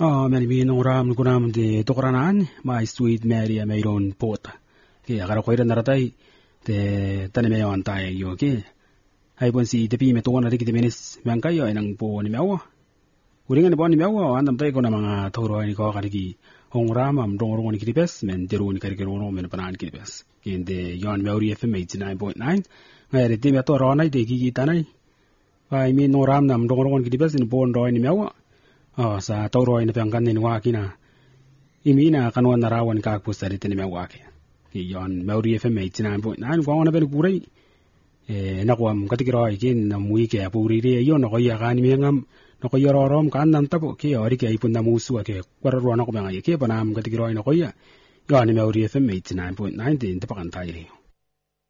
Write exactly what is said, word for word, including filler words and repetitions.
Oh, men mi no ram kunam de tokranan, my sweet Mary a mayron pota. Ke agara koira naratai te tane me on tai yo ke. Ai bon si te pi me to na rikite menis mangkai yo nang po ni mewa. Uringan po ni mewa andam tai ko na mga toro ni ko kariki hong ram am dong rong ni kipes men deru ni kariki rong men panan kipes. Ke de yon Mary F M eighty-nine point nine. Ngai re te me to ro nai de ki tanai. Ai mi no ram nam dong rong ni kipes ni bon ro ni mewa. Oh, sa toro ina pangkan ni wakina. Imina kanwan narawan ka po sa ritin ni wake. Yon Mary F M eighty-nine point nine kwa na ben kurai. Eh nakwam katikiro ikin na muike apuri ri yon ko ya kan mi ngam no ko yororom kan nan tapo ke ori ke ipun na musu ke kwarro na ko mga ke panam katikiro ina ko ya. Yon Mary F M eighty-nine point nine din tapakan tayo.